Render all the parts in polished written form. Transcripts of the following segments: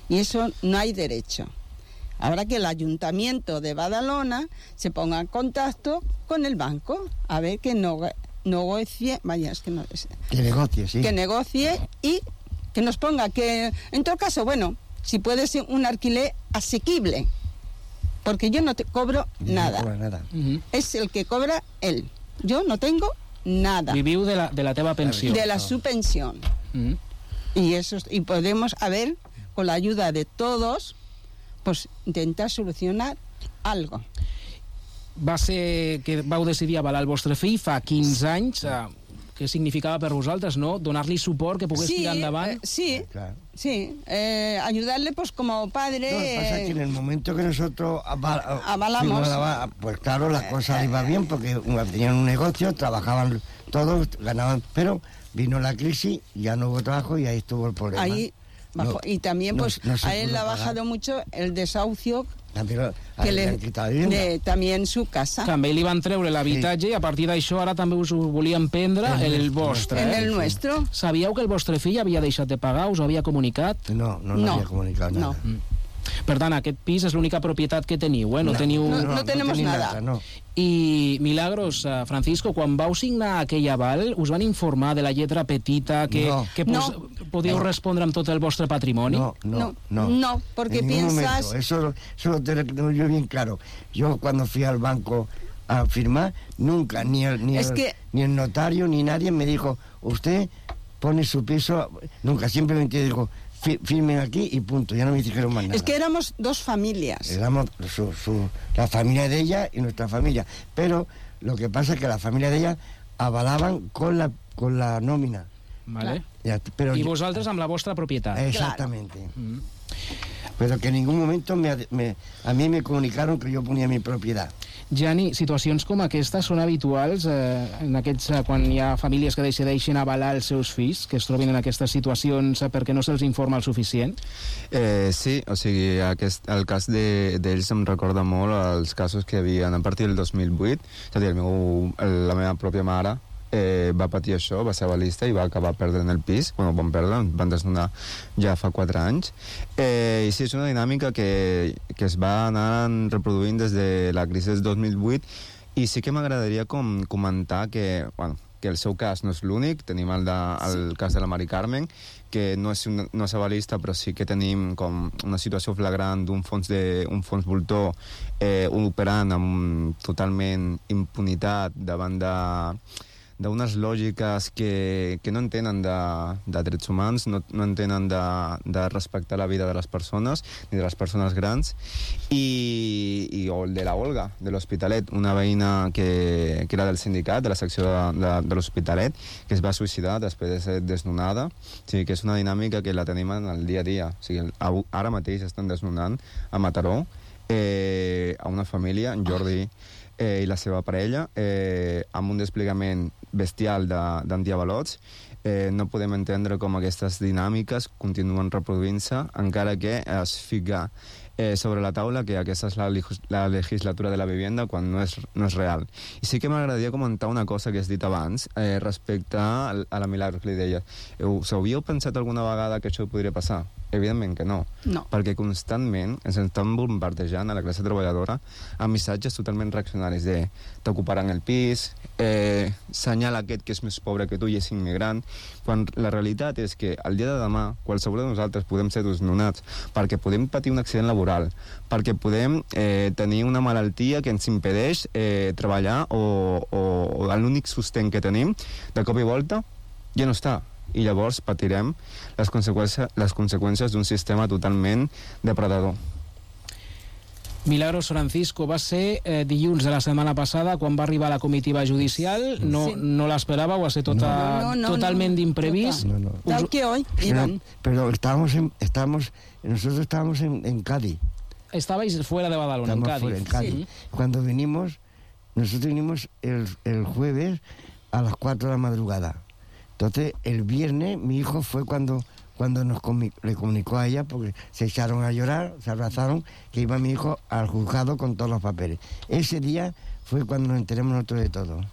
y eso no hay derecho. Ahora que el Ayuntamiento de Badalona se ponga en contacto con el banco, a ver que negocie, que negocie y que nos ponga que, en todo caso, bueno, si puede ser un alquiler asequible, porque yo no te cobro nada. No nada. Es el que cobra él. Yo no tengo nada. Viviu de la teva pensió. De la su pensión. Y podemos, a ver, con la ayuda de todos, pues intentar solucionar algo. Va ser que vau decidir avalar el vostre fill fa 15 anys. Què significava per vosaltres, no? Donar-li suport, que pogués tirar endavant. Sí, ayudarle pues como padre. Lo que pasa es que en el momento que nosotros avalamos, pues claro, las cosas iban bien porque tenían un negocio, trabajaban todos, ganaban, pero vino la crisis, ya no hubo trabajo y ahí estuvo el problema. Ahí bajó. Y también pues a él le ha bajado mucho el desahucio que le también su casa. També li van treure l'habitatge i a partir d'això ara també us ho volien prendre el vostre. En el nuestro. Sabíeu que el vostre fill havia deixat de pagar? Us ho havia comunicat? No havia comunicat nada. Per tant, aquest pis és l'única propietat que teniu, eh? No tenemos nada. No. I Milagros, Francisco, quan vau signar aquell aval, us van informar de la lletra petita que podíeu respondre amb tot el vostre patrimoni? No, porque piensas... Eso lo tengo yo bien claro. Yo cuando fui al banco a firmar, nunca, ni el notario ni nadie me dijo, usted pone su piso, nunca, simplemente dijo, firmen aquí y punto, ya no me dijeron más nada. Es que éramos dos familias. Éramos la familia de ella y nuestra familia, pero lo que pasa es que la familia de ella avalaban con la nómina. Vale. Pero I vosaltres amb la vostra propietat. Exactamente. Claro. Pero que en ningún momento a mí me comunicaron que yo ponía mi propiedad. Gianni, situacions com aquestes són habituals quan hi ha famílies que decideixen avalar els seus fills, que es trobin en aquestes situacions perquè no se'ls informa el suficient? Sí, o sigui, el cas d'ells em recorda molt els casos que hi havia a partir del 2008, és a dir, la meva pròpia mare va patir això, va ser avalista i va acabar perdent el pis, van desnonar ja fa 4 anys. I sí, és una dinàmica que es va anar reproduint des de la crisi del 2008 i sí que m'agradaria comentar que el seu cas no és l'únic, tenim el cas de la Mari Carmen, que no és avalista, però sí que tenim com una situació flagrant d'un fons voltor operant amb totalment impunitat davant d'unes lògiques que no entenen de drets humans, no entenen de respectar la vida de les persones, ni de les persones grans, o el de la Olga, de l'Hospitalet, una veïna que era del sindicat, de la secció de l'Hospitalet, que es va suïcidar després de ser desnonada. O sigui, que és una dinàmica que la tenim en el dia a dia. O sigui, ara mateix estan desnonant a Mataró a una família, en Jordi i la seva parella, amb un desplegament bestial d'antiavalots. No podem entendre com aquestes dinàmiques continuen reproduint-se, encara que es fica sobre la taula que aquesta és la legislatura de la vivienda quan no és real. I sí que m'agradaria comentar una cosa que has dit abans respecte a la Milagros, que li deia. Us havíeu pensat alguna vegada que això podria passar? Evidentment que no. Perquè constantment ens estan bombardejant a la classe treballadora amb missatges totalment reaccionaris de t'ocuparan el pis, senyala aquest que és més pobre que tu i és immigrant, quan la realitat és que el dia de demà qualsevol de nosaltres podem ser desnonats perquè podem patir un accident laboral, perquè podem tenir una malaltia que ens impedeix treballar o l'únic sostén que tenim de cop i volta ja no està. I llavors patirem les conseqüències d'un sistema totalment depredador. Milagros, Francisco, va ser dilluns de la setmana passada quan va arribar la comitiva judicial. No l'esperava, va ser totalment d'imprevist. Tal que hoy, Iván. Pero nosotros estábamos en Cádiz. Estabais fuera de Badalona, en Cádiz. Sí. Cuando nosotros vinimos el jueves a las 4 de la madrugada. Entonces, el viernes mi hijo fue cuando le comunicó a ella, porque se echaron a llorar, se abrazaron, que iba mi hijo al juzgado con todos los papeles. Ese día fue cuando nos enteramos nosotros de todo.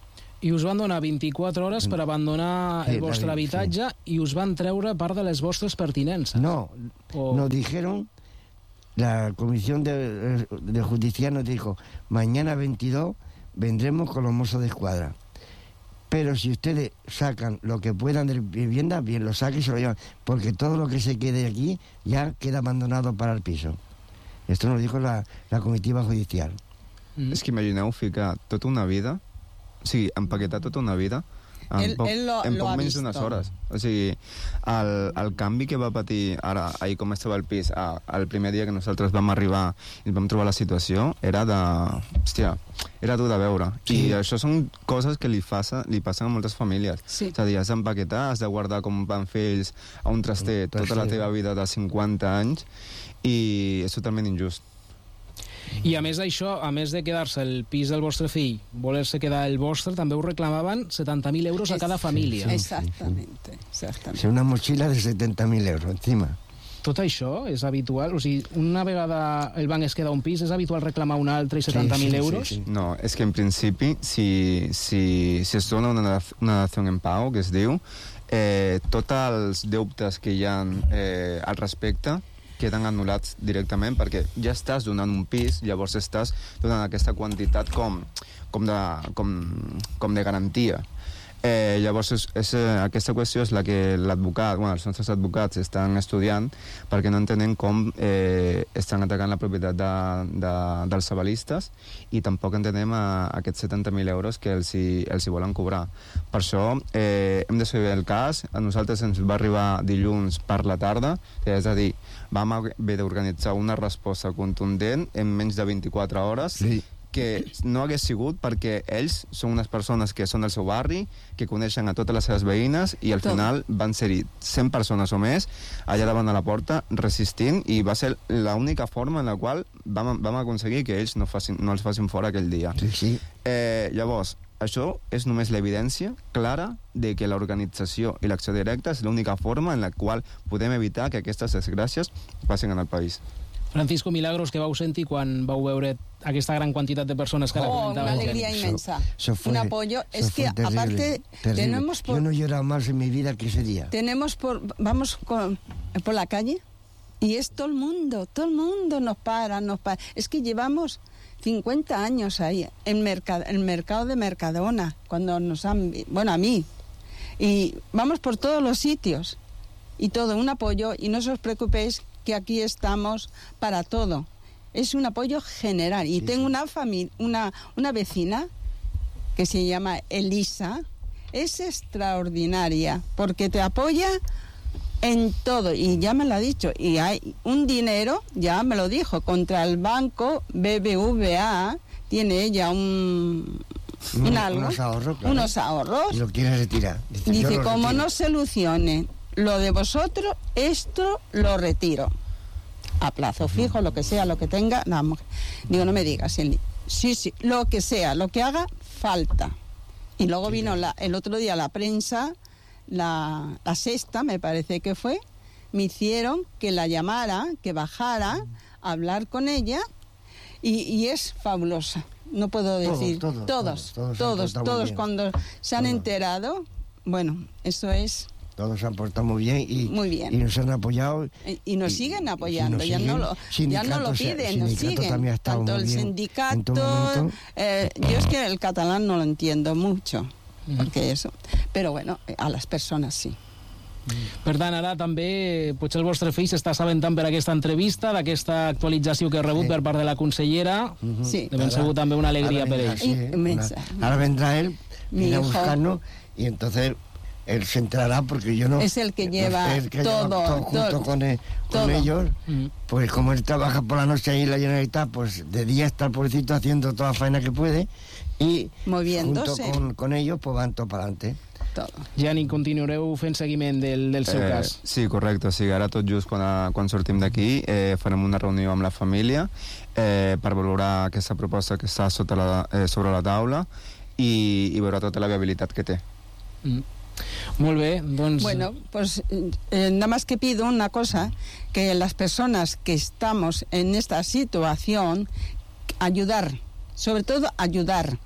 I us van donar 24 hores per abandonar el vostre habitatge i us van treure part de les vostres pertinences. No, nos dijeron, la Comisión de Justicia nos dijo, mañana 22 vendremos con los mozos de escuadra. Pero si ustedes sacan lo que puedan de vivienda, bien, lo saquen y se lo llevan, porque todo lo que se quede aquí ya queda abandonado para el piso. Esto nos dijo la comitiva judicial. És que imagineu ficar tota una vida, o sigui, empaquetar tota una vida en poc menys d'unes hores. O sigui, el canvi que va patir ara, ahir com estava el pis, el primer dia que nosaltres vam arribar i vam trobar la situació, era de... Hòstia, era dur de veure. Sí. I això són coses que li passen a moltes famílies. Sí. És a dir, has d'empaquetar, has de guardar com van fer ells a un traster tota la teva vida de 50 anys i és totalment injust. I a més d'això, a més de quedar-se el pis del vostre fill, voler-se quedar el vostre, també us reclamaven 70.000 euros a cada família. Exactamente. És una mochila de 70.000 euros encima. Tot això és habitual? O sigui, una vegada el banc es queda un pis, és habitual reclamar un altre i 70.000 euros? Sí. No, és que en principi, si es dona una dació en pau, que es diu, tots els deutes que hi ha al respecte queden anul·lats directament perquè ja estàs donant un pis, llavors estàs donant aquesta quantitat com de garantia. Llavors aquesta qüestió és la que l'advocat, els nostres advocats estan estudiant perquè no entenen com estan atacant la propietat dels avalistes i tampoc entenem aquests 70.000 euros que els hi volen cobrar. Per això hem de saber el cas. A nosaltres ens va arribar dilluns per la tarda, és a dir, vam haver d'organitzar una resposta contundent en menys de 24 hores. Sí. Que no hagués sigut perquè ells són unes persones que són del seu barri, que coneixen a totes les seves veïnes i al final van ser-hi 100 persones o més allà davant de la porta resistint i va ser l'única forma en la qual vam aconseguir que ells no els facin fora aquell dia. Sí. Llavors, això és només l'evidència clara de que l'organització i l'acció directa és l'única forma en la qual podem evitar que aquestes desgràcies passin en el país. Francisco Milagros, què vau sentir quan vau veure aquesta gran quantitat de persones que una alegría inmensa, un apoyo. Es que terrible, aparte tenemos yo no he llorado más en mi vida que ese día. Vamos por la calle y es todo el mundo nos para. Es que llevamos 50 años ahí, el mercado de Mercadona, cuando nos han, a mí, y vamos por todos los sitios y todo, un apoyo, y no os preocupéis que aquí estamos para todo. Es un apoyo general. Y tengo una vecina que se llama Elisa. Es extraordinaria porque te apoya en todo. Y ya me lo ha dicho. Y hay un dinero, ya me lo dijo, contra el banco BBVA. Tiene ella unos ahorros, claro. Unos ahorros. Y lo quiere retirar. Dice, como no solucione lo de vosotros, esto lo retiro a plazo fijo, lo que sea, lo que tenga. No, digo, no me digas, sí, lo que sea, lo que haga falta. Y luego vino el otro día la prensa, la Sexta, me parece que fue, me hicieron que la llamara, que bajara a hablar con ella, y es fabulosa. No puedo decir, todos cuando se han enterado, bueno, eso es. Todos se han portado muy bien y nos han apoyado. Y nos siguen apoyando, ya no lo piden, nos siguen. Tanto el sindicato, yo es que el catalán no lo entiendo mucho, porque eso, pero bueno, a les persones sí. Per tant, ara també potser el vostre fill s'està assabentant per aquesta entrevista, d'aquesta actualització que ha rebut per part de la consellera. Sí. De ben segur també una alegria per ell. Ahora vendrá él, viene a buscarnos y entonces él se enterará porque yo no... Es el que lleva todo junto con ellos. Pues como él trabaja por la noche ahí en la Generalitat, pues de día está el pobrecito haciendo toda la faena que puede y moviéndose. Junto con ellos pues van todo para adelante. Jani, continuareu fent seguiment del seu cas? Sí, correcte. O sigui, ara tot just quan sortim d'aquí farem una reunió amb la família per valorar aquesta proposta que està sobre la taula i veure tota la viabilitat que té. Molt bé, doncs... Bueno, pues nada más que pido una cosa, que las personas que estamos en esta situación, ayudar, sobre todo ayudar,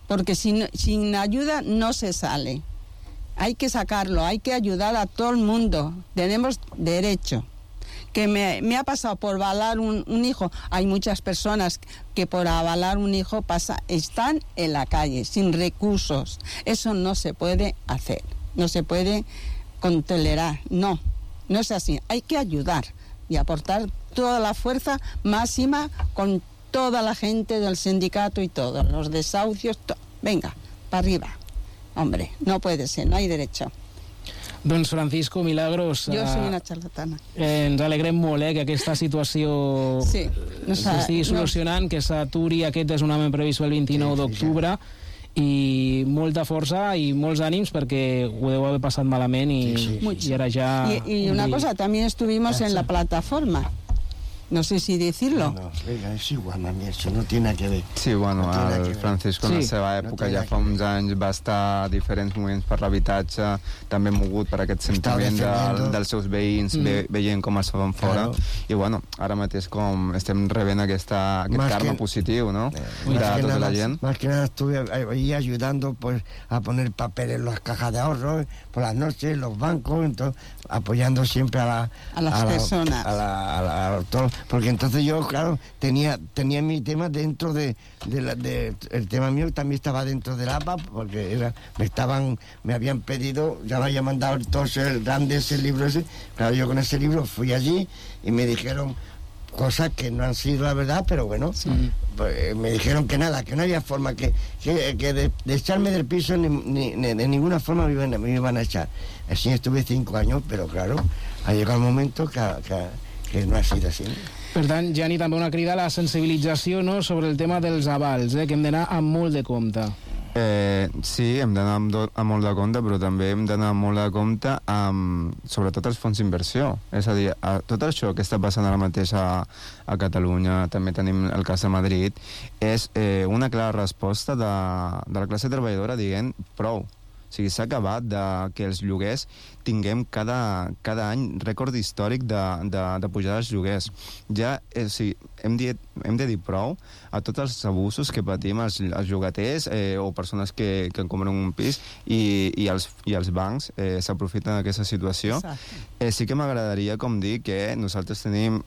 porque sin ayuda no se sale. Hay que sacarlo, hay que ayudar a todo el mundo. Tenemos derecho. Que me ha pasado por avalar un hijo. Hay muchas personas que por avalar un hijo están en la calle, sin recursos. Eso no se puede hacer, no se puede tolerar. No es así. Hay que ayudar y aportar toda la fuerza máxima con toda la gente del sindicato y todo, los desahucios, venga, para arriba. Hombre, no puede ser, no hay derecho. Doncs Francisco, Milagros... Jo soy una charlatana. Ens alegrem molt que aquesta situació s'estigui solucionant, que s'aturi. Aquest desnonament previst el 29 d'octubre. I molta força i molts ànims perquè ho deu haver passat malament i ara ja... Y una cosa, también estuvimos en la plataforma. No sé si decirlo. No, venga, es igual, mami, eso no tiene que ver. Sí, bueno, el Francisco en la seva època ja fa uns anys va estar a diferents moments per l'habitatge, també mogut per aquest sentiment dels seus veïns, veient com es fan fora, i bueno, ara mateix com estem rebent aquest karma positiu, ¿no?, de tota la gent. Más que nada estuve ahí ayudando pues a poner papel en las cajas de ahorro por las noches, los bancos, entonces, apoyando siempre a las personas. Porque entonces yo, claro, tenía mi tema dentro el tema mío también estaba dentro del APA, porque me habían pedido, ya me había mandado el grande ese libro ese, claro, yo con ese libro fui allí y me dijeron cosas que no han sido la verdad, pero bueno, pues, me dijeron que nada, que no había forma, que de echarme del piso ni de ninguna forma me iban a echar. Así estuve 5 años, pero claro, ha llegado el momento que no ha sido así. Per tant, Jani, també una crida a la sensibilització, no?, sobre el tema dels avals, que hem d'anar amb molt de compte. Sí, hem d'anar amb molt de compte, però també hem d'anar amb molt de compte amb, sobretot, els fons d'inversió. És a dir, tot això que està passant ara mateix a Catalunya, també tenim el cas de Madrid, és una clara resposta de la classe treballadora dient prou. O sigui, s'ha acabat que els lloguers tinguem cada any rècord històric de pujada dels lloguers. Ja, o sigui, hem de dir prou a tots els abusos que patim els llogaters o persones que compren un pis i els bancs s'aprofiten d'aquesta situació. Sí que m'agradaria dir que nosaltres tenim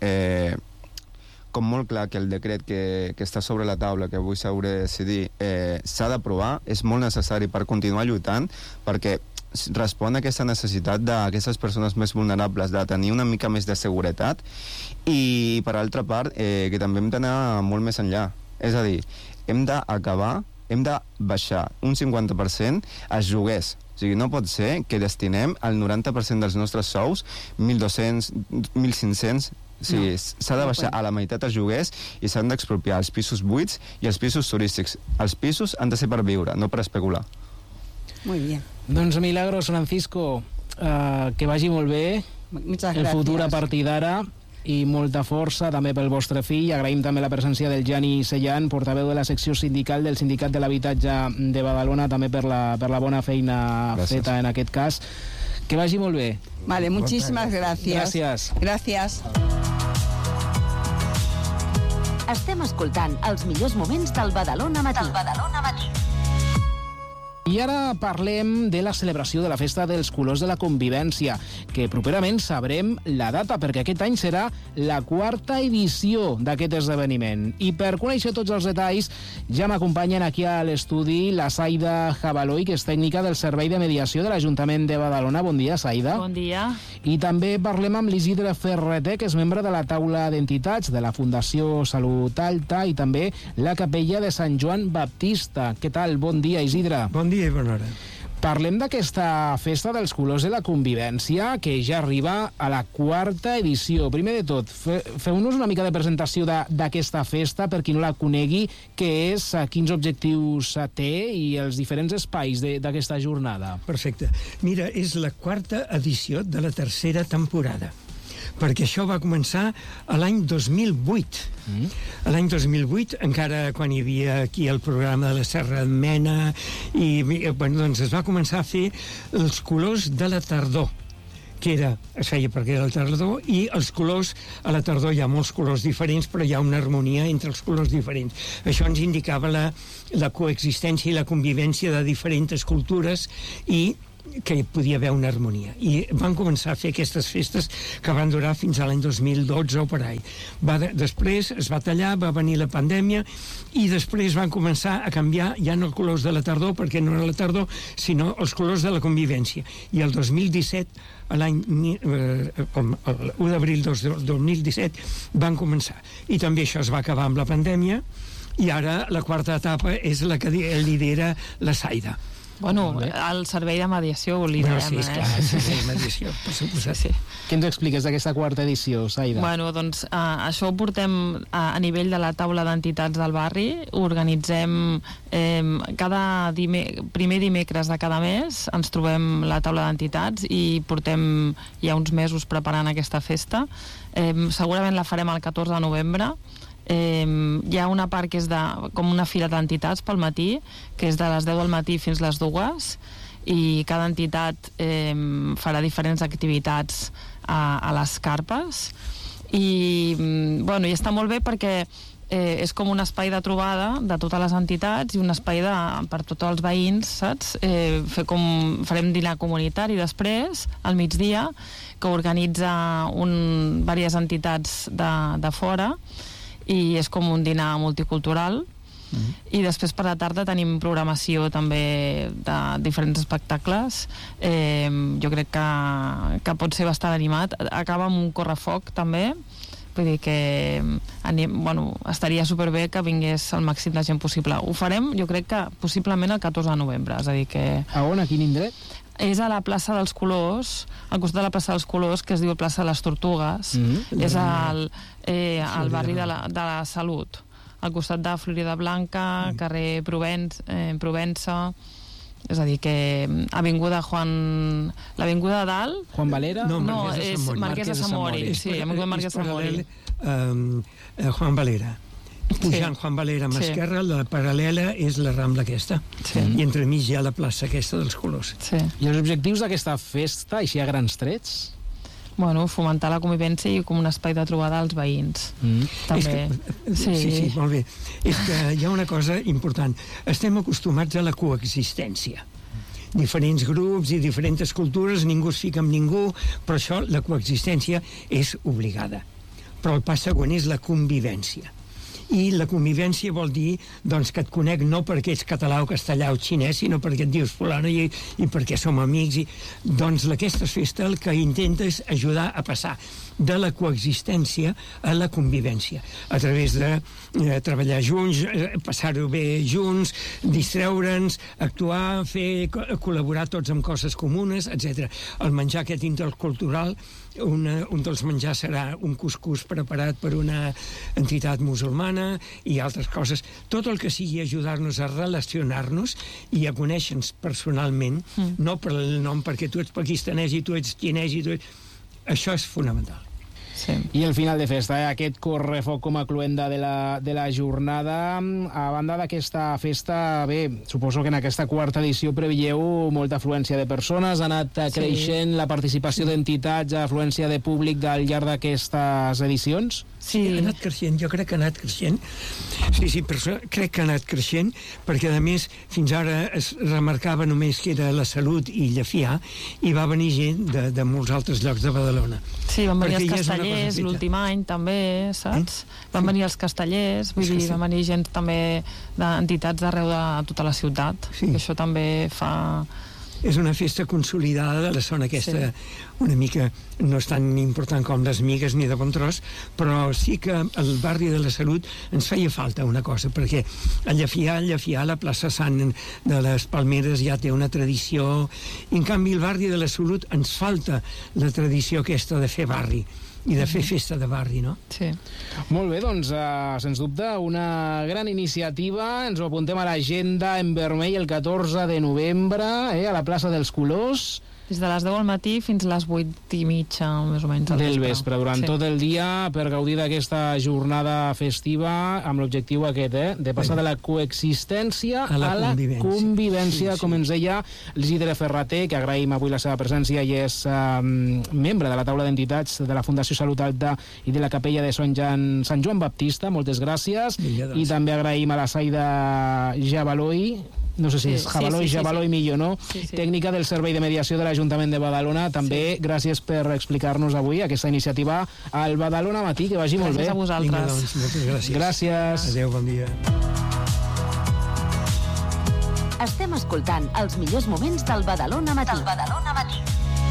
com molt clar que el decret que està sobre la taula, que avui s'haurà de decidir, s'ha d'aprovar, és molt necessari per continuar lluitant, perquè respon a aquesta necessitat d'aquestes persones més vulnerables de tenir una mica més de seguretat, i per altra part que també hem d'anar molt més enllà. És a dir, hem de baixar un 50% als lloguers. O sigui, no pot ser que destinem el 90% dels nostres sous, 1.200, 1.500... Sí, s'ha de baixar a la meitat els lloguers i s'han d'expropiar els pisos buits i els pisos turístics. Els pisos han de ser per viure, no per especular. Muy bien. Doncs Milagros, Francisco, que vagi molt bé. El futur a partir d'ara i molta força també pel vostre fill. Agraïm també la presència del Jani Sellan, portaveu de la secció sindical del Sindicat de l'Habitatge de Badalona, també per la bona feina feta en aquest cas. Que vagi molt bé. Vale, muchísimas gracias. Gracias. Estem escoltant els millors moments del Badalona Matí. I ara parlem de la celebració de la Festa dels Colors de la Convivència, que properament sabrem la data, perquè aquest any serà la 4ª edició d'aquest esdeveniment. I per conèixer tots els detalls, ja m'acompanyen aquí a l'estudi la Saida Jabaloi, que és tècnica del Servei de Mediació de l'Ajuntament de Badalona. Bon dia, Saida. Bon dia. I també parlem amb l'Isidre Ferreter, que és membre de la taula d'entitats de la Fundació Salut Alta i també la Capella de Sant Joan Baptista. Què tal? Bon dia, Isidre. Bon dia i bona hora. Parlem d'aquesta Festa dels Colors de la Convivència, que ja arriba a la 4ª edició. Primer de tot, feu-nos una mica de presentació d'aquesta festa, per qui no la conegui, què és, quins objectius té i els diferents espais d'aquesta jornada. Perfecte. Mira, és la 4ª edició de la 3ª temporada, perquè això va començar a l'any 2008. A l'any 2008, encara quan hi havia aquí el programa de la Serra de Mena, i bueno, doncs es va començar a fer els colors de la tardor, es feia perquè era la tardor, i els colors, a la tardor hi ha molts colors diferents, però hi ha una harmonia entre els colors diferents. Això ens indicava la coexistència i la convivència de diferents cultures i que hi podia haver una harmonia. I van començar a fer aquestes festes que van durar fins a l'any 2012 o per ahí. Després es va tallar, va venir la pandèmia i després van començar a canviar ja no els colors de la tardor, perquè no era la tardor, sinó els colors de la convivència. I el 2017, l'any 1 d'abril del 2017, van començar. I també això es va acabar amb la pandèmia i ara la quarta etapa és la que lidera la Saida. Bueno, el servei de mediació li dèiem, sí, esclar, servei de mediació, per suposar. Sí. Què ens expliques d'aquesta quarta edició, Saida? Bueno, doncs això ho portem a nivell de la taula d'entitats del barri. Organitzem cada primer dimecres de cada mes, ens trobem la taula d'entitats i portem ja uns mesos preparant aquesta festa. Segurament la farem el 14 de novembre. Hi ha una part que és com una fira d'entitats pel matí, que és de les 10 del matí fins les 2, i cada entitat farà diferents activitats a les carpes i bueno, i està molt bé perquè és com un espai de trobada de totes les entitats i un espai per tots els veïns, saps? Farem dinar comunitari després, al migdia, que organitza diverses entitats de fora, i és com un dinar multicultural. I després per la tarda tenim programació també de diferents espectacles. Jo crec que pot ser bastant animat. Acaba amb un correfoc també, vull dir que estaria superbé que vingués el màxim de gent possible. Ho farem, jo crec que possiblement el 14 de novembre, és a dir que... A on, a quin indret? És a la plaça dels Colors, al costat de la plaça dels Colors, que es diu plaça de les Tortugues. És al barri de la Salut, al costat de Florida Blanca, carrer Provença. És a dir, que l'avinguda dalt... Juan Valera? No, és Marquès de Samori. Sí, avinguda Marquès de Samori. Juan Valera. Pujant Juan Valera a l'esquerra, la paral·lela és la Rambla aquesta. I entremig hi ha la plaça aquesta dels Colors. I els objectius d'aquesta festa, així a grans trets? Bueno, fomentar la convivència i com un espai de trobada als veïns. També. Sí, molt bé. És que hi ha una cosa important. Estem acostumats a la coexistència. Diferents grups i diferents cultures, ningú es fica amb ningú, però això, la coexistència, és obligada. Però el pas següent és la convivència. I la convivència vol dir doncs, que et conec no perquè ets català o castellà o xinès, sinó perquè et dius fulano i perquè som amics. Doncs aquesta festa el que intenta és ajudar a passar de la coexistència a la convivència, a través de treballar junts, passar-ho bé junts, distreure'ns, actuar, col·laborar tots amb coses comunes, etc. El menjar aquest intercultural, un dels menjars serà un cuscús preparat per una entitat musulmana i altres coses. Tot el que sigui ajudar-nos a relacionar-nos i a conèixer-nos personalment, no per el nom, perquè tu ets pakistanès i tu ets xinès i tu ets... Això és fonamental. Sí. I el final de festa, aquest correfoc com a cluenda de la jornada. A banda d'aquesta festa, bé, suposo que en aquesta quarta edició preveieu molta afluència de persones, ha anat creixent la participació d'entitats, afluència de públic al llarg d'aquestes edicions? Sí, ha anat creixent, jo crec que ha anat creixent. Sí, crec que ha anat creixent, perquè a més fins ara es remarcava només que era la Salut i Llefià, i va venir gent de molts altres llocs de Badalona. Sí, van venir els castellers l'últim any també, saps? Van venir els castellers, vull dir, van venir gent també d'entitats d'arreu de tota la ciutat, que això també fa... És una festa consolidada de la zona aquesta, una mica no és tan important com les Migues ni de Bon Tros, però sí que al barri de la Salut ens feia falta una cosa, perquè a Llefià, la plaça Sant de les Palmeres ja té una tradició, i en canvi el barri de la Salut ens falta la tradició aquesta de fer barri i de fer festa de barri, no? Sí. Molt bé, doncs, sens dubte, una gran iniciativa. Ens ho apuntem a l'agenda en vermell el 14 de novembre, a la plaça dels Colors. Des de les 10 al matí fins a les 8:30, més o menys. Del vespre, durant tot el dia, per gaudir d'aquesta jornada festiva, amb l'objectiu aquest, de passar de la coexistència a la convivència, com ens deia l'Isidre Ferrater, que agraïm avui la seva presència i és membre de la taula d'entitats de la Fundació Salut Alta i de la Capella de Sant Joan Baptista. Moltes gràcies. I també agraïm a la Saida Jabaloi, no sé si és Jabaloi millor, no? Tècnica del Servei de Mediació de l'Ajuntament de Badalona. També gràcies per explicar-nos avui aquesta iniciativa al Badalona Matí, que vagi molt bé. Gràcies a vosaltres. Moltes gràcies. Gràcies. Adéu, bon dia. Estem escoltant els millors moments del Badalona Matí.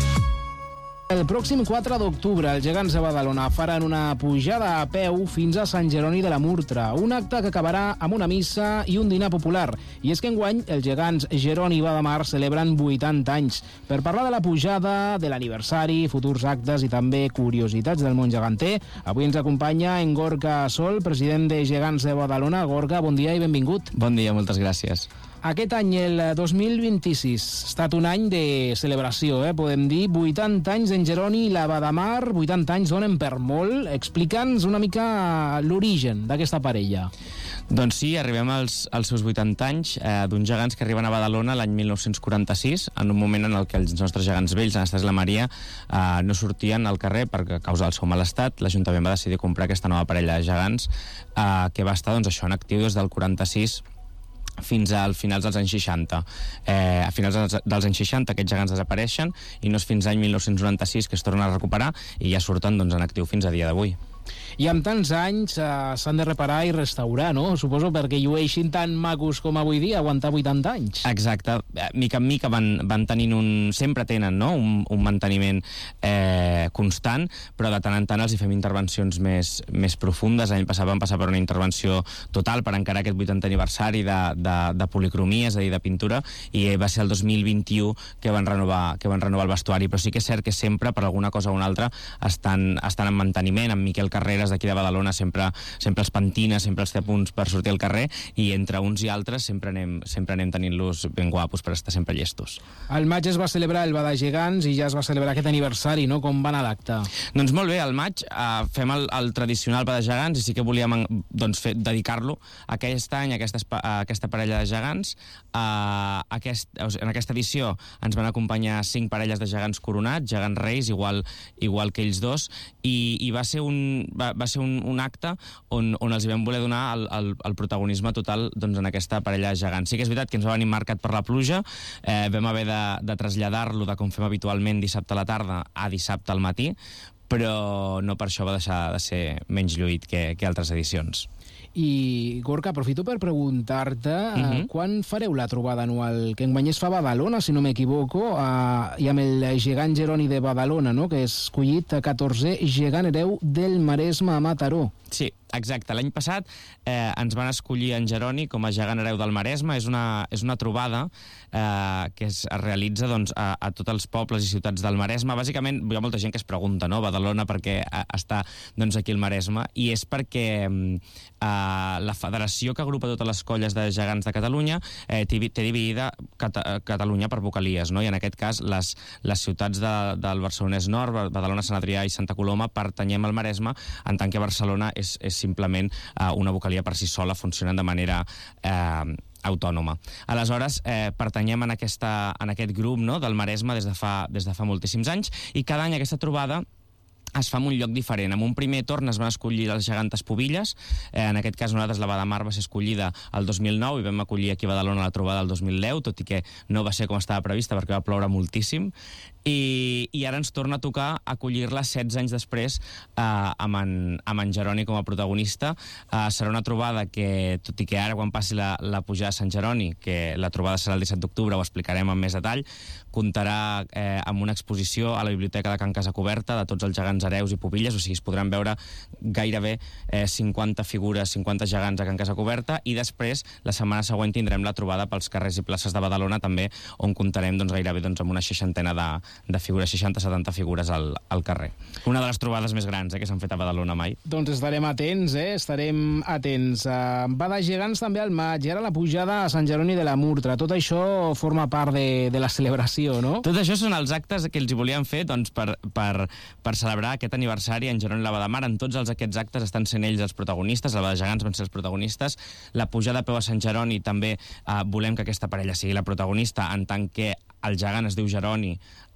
El pròxim 4 d'octubre, els gegants de Badalona faran una pujada a peu fins a Sant Jeroni de la Murtra, un acte que acabarà amb una missa i un dinar popular. I és que enguany els gegants Jeroni i Badamar celebren 80 anys. Per parlar de la pujada, de l'aniversari, futurs actes i també curiositats del món geganter, avui ens acompanya en Gorka Sol, president de Gegants de Badalona. Gorka, bon dia i benvingut. Bon dia, moltes gràcies. Aquest any, el 2026, ha estat un any de celebració, podem dir. 80 anys d'en Jeroni i la Badamar, 80 anys donen per molt. Explica'ns una mica l'origen d'aquesta parella. Doncs sí, arribem als seus 80 anys d'uns gegants que arriben a Badalona l'any 1946, en un moment en el que els nostres gegants vells, Anastàs i la Maria, no sortien al carrer per causa del seu mal estat. L'Ajuntament va decidir comprar aquesta nova parella de gegants que va estar en actiu des del 46 fins als finals dels anys 60. A finals dels anys 60 aquests gegants desapareixen i no és fins l'any 1996 que es tornen a recuperar i ja surten en actiu fins a dia d'avui. I amb tants anys s'han de reparar i restaurar, no? Suposo perquè llueixin tan macos com avui dia, aguantar 80 anys. Exacte. Mica en mica van tenint sempre tenen, no?, un manteniment constant, però de tant en tant els hi fem intervencions més profundes. L'any passat vam passar per una intervenció total per encarar aquest 80 aniversari de policromia, és a dir, de pintura, i va ser el 2021 que van renovar el vestuari. Però sí que és cert que sempre, per alguna cosa o una altra, estan en manteniment. En Miquel Carreras, d'aquí de Badalona, sempre els pentina, sempre els té a punts per sortir al carrer, i entre uns i altres sempre anem tenint-los ben guapos per estar sempre llestos. Al maig es va celebrar el Bada Gegants i ja es va celebrar aquest aniversari, no? Com va anar l'acte? Doncs molt bé, al maig fem el tradicional Bada Gegants i sí que volíem dedicar-lo aquest any a aquesta parella de gegants. En aquesta edició ens van acompanyar 5 parelles de gegants coronats, gegants reis, igual que ells dos, i va ser un acte on els hi vam voler donar el protagonisme total en aquesta parella de gegants. Sí que és veritat que ens va venir marcat per la pluja, vam haver de traslladar-lo de com fem habitualment dissabte a la tarda a dissabte al matí, però no per això va deixar de ser menys lluït que altres edicions. I, Gorka, aprofito per preguntar-te quan fareu la trobada anual, que enguany es fa a Badalona, si no m'equivoco, i amb el gegant Jeroni de Badalona, no?, que és escollit 14è gegant hereu del Maresme a Mataró. Sí, exacte. L'any passat ens van escollir en Jeroni com a gegant hereu del Maresme. És una trobada que es realitza a tots els pobles i ciutats del Maresme. Bàsicament, hi ha molta gent que es pregunta, no?, Badalona perquè està aquí al Maresme, i és perquè la federació que agrupa totes les colles de gegants de Catalunya té dividida Catalunya per vocalies, no? I en aquest cas les ciutats del Barcelonès Nord, Badalona, Sant Adrià i Santa Coloma, pertanyem al Maresme, en tant que Barcelona és simplement una vocalia per si sola, funcionant de manera autònoma. Aleshores, pertanyem en aquest grup, no?, del Maresme des de fa moltíssims anys, i cada any aquesta trobada es fa en un lloc diferent. En un primer torn es van escollir les gegantes Pubilles, en aquest cas nosaltres la Badamar va ser escollida el 2009 i vam acollir aquí a Badalona la trobada el 2010, tot i que no va ser com estava prevista perquè va ploure moltíssim, i ara ens torna a tocar acollir-la 16 anys després amb en Jeroni com a protagonista. Serà una trobada que, tot i que ara quan passi la pujada a Sant Jeroni, que la trobada serà el 17 d'octubre, ho explicarem amb més detall, comptarà amb una exposició a la Biblioteca de Can Casacoberta de tots els gegants gegants hereus i pubilles, o sigui, es podran veure gairebé 50 figures, 50 gegants a Can Casacoberta, i després, la setmana següent, tindrem la trobada pels carrers i places de Badalona, també, on comptarem gairebé amb una 60 de figures, 60-70 figures al carrer. Una de les trobades més grans que s'han fet a Badalona mai. Doncs estarem atents, estarem atents. Va de gegants també al maig, i ara la pujada a Sant Jeroni de la Murtra. Tot això forma part de la celebració, no? Tot això són els actes que els hi volíem fer per celebrar aquest aniversari en Jeroni Lavadamar. En tots aquests actes estan sent ells els protagonistes, el Badegegants van ser els protagonistes. La pujada a peu a Sant Jeroni també volem que aquesta parella sigui la protagonista, en tant que el gegant es diu Jeroni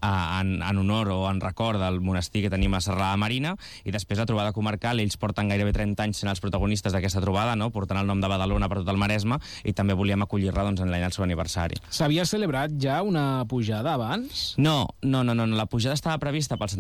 en honor o en record del monestir que tenim a Serralada Marina, i després la trobada comarcal, ells porten gairebé 30 anys sent els protagonistes d'aquesta trobada, no? Portant el nom de Badalona per tot el Maresme, i també volíem acollir-la en l'any del seu aniversari. S'havia celebrat ja una pujada abans? No, la pujada estava prevista pel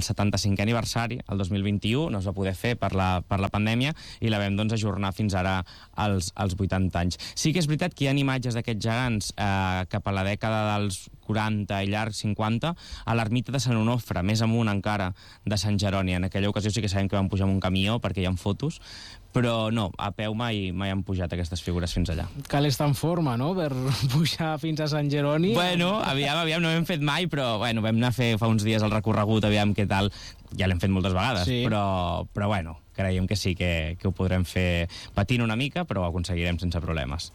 75è aniversari, el 2021, no es va poder fer per la pandèmia, i la vam ajornar fins ara als 80 anys. Sí que és veritat que hi ha imatges d'aquests gegants cap a la dècada dels 40 i llarg 50, a l'ermita de Sant Onofre, més amunt encara de Sant Jeroni. En aquella ocasió sí que sabem que van pujar amb un camió, perquè hi ha fotos, però no, a peu mai han pujat aquestes figures fins allà. Cal estar en forma, no?, per pujar fins a Sant Jeroni. Bueno, aviam, no ho hem fet mai, però bueno, vam anar a fer fa uns dies el recorregut, aviam què tal. Ja l'hem fet moltes vegades, sí. Però bueno, creiem que sí que ho podrem fer patint una mica, però ho aconseguirem sense problemes.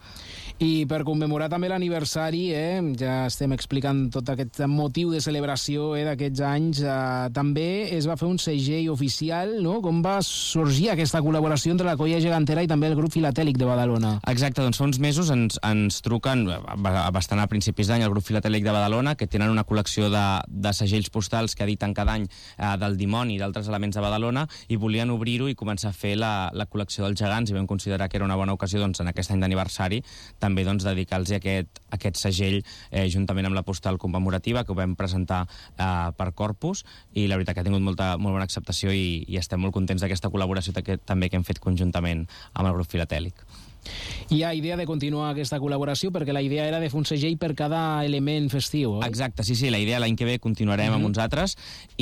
I per commemorar també l'aniversari, ja estem explicant tot aquest motiu de celebració d'aquests anys, també es va fer un segell oficial, no? Com va sorgir aquesta col·laboració entre la Colla Gegantera i també el grup filatèlic de Badalona? Exacte, doncs fa uns mesos ens truquen, bastant a principis d'any, el grup filatèlic de Badalona, que tenen una col·lecció de segells postals que editen cada any del dimoni i d'altres elements de Badalona, i volien obrir-ho i començar a fer la col·lecció dels gegants, i vam considerar que era una bona ocasió en aquest any d'aniversari també dedicar-los aquest segell juntament amb la postal commemorativa que ho vam presentar per Corpus, i la veritat que ha tingut molt bona acceptació i estem molt contents d'aquesta col·laboració també que hem fet conjuntament amb el grup filatèlic. Hi ha idea de continuar aquesta col·laboració, perquè la idea era de fer un segell per cada element festiu, oi? Exacte, sí, la idea l'any que ve continuarem amb uns altres,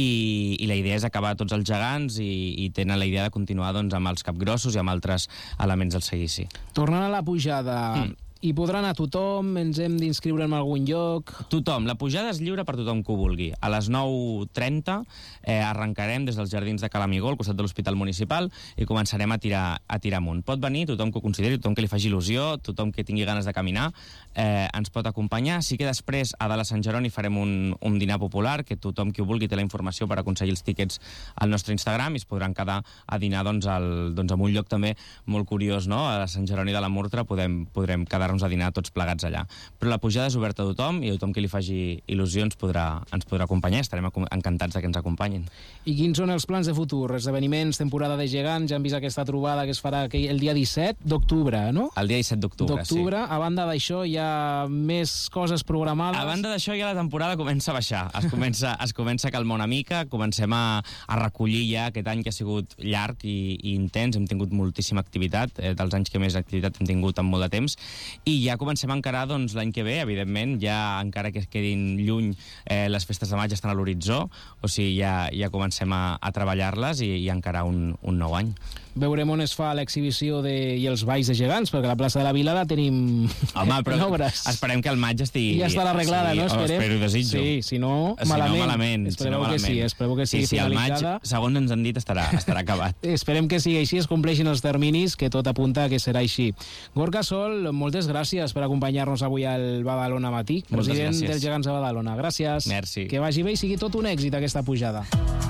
i la idea és acabar tots els gegants, i tenen la idea de continuar amb els capgrossos i amb altres elements del seguici. Tornant a la pujada, hi podrà anar tothom? Ens hem d'inscriure en algun lloc? Tothom. La pujada és lliure per tothom que ho vulgui. A les 9:30 arrencarem des dels jardins de Calamigó, al costat de l'Hospital Municipal, i començarem a tirar amunt. Pot venir tothom que ho consideri, tothom que li faci il·lusió, tothom que tingui ganes de caminar, ens pot acompanyar. Sí que després, a dalt a Sant Jeroni, farem un dinar popular, que tothom qui ho vulgui té la informació per aconseguir els tíquets al nostre Instagram, i es podran quedar a dinar en un lloc també molt curiós, no? A Sant Jeroni de la Murtra podrem quedar a dinar tots plegats allà. Però la pujada és oberta a tothom, i tothom que li faci il·lusió ens podrà acompanyar. Estarem encantats que ens acompanyin. I quins són els plans de futur? Esdeveniments, temporada de gegants, ja hem vist aquesta trobada que es farà el dia 17 d'octubre, no? El dia 17 d'octubre, sí. A banda d'això, hi ha més coses programades? A banda d'això, ja la temporada comença a baixar. Es comença a calmar una mica, comencem a recollir ja aquest any que ha sigut llarg i intens. Hem tingut moltíssima activitat, dels anys que més activitat hem tingut en molt de temps, i ja comencem a encarar l'any que ve, evidentment, ja encara que es quedin lluny, les festes de maig estan a l'horitzó, o sigui, ja comencem a treballar-les i a encarar un nou any. Veurem on es fa l'exhibició i els balls de gegants, perquè la plaça de la Vila la tenim en obres. Esperem que al maig estigui... Ja estarà arreglada, no? Espero i desitjo. Sí, si no, malament. Espereu que sigui finalitzada. Al maig, segons ens han dit, estarà acabat. Esperem que sigui així, es compleixin els terminis, que tot apunta que serà així. Gorka Sol, moltes gràcies per acompanyar-nos avui al Badalona Matí, president dels Gegants de Badalona. Gràcies. Merci. Que vagi bé i sigui tot un èxit aquesta pujada.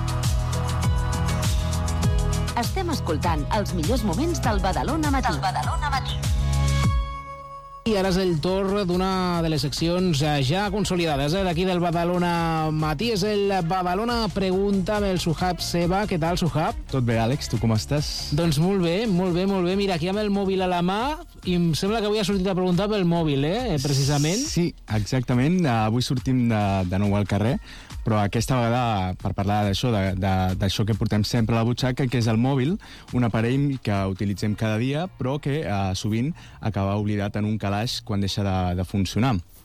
Estem escoltant els millors moments del Badalona Matí. I ara és el torn d'una de les seccions ja consolidades d'aquí del Badalona Matí. És el Badalona Pregunta amb el Suhab Seba. Què tal, Suhab? Tot bé, Àlex. Tu com estàs? Doncs molt bé. Mira, aquí amb el mòbil a la mà, i em sembla que avui ha sortit a preguntar pel mòbil, precisament. Sí, exactament. Avui sortim de nou al carrer, però aquesta vegada per parlar d'això que portem sempre a la butxaca, que és el mòbil, un aparell que utilitzem cada dia, però que sovint acaba oblidat en un calaix quan deixa de funcionar.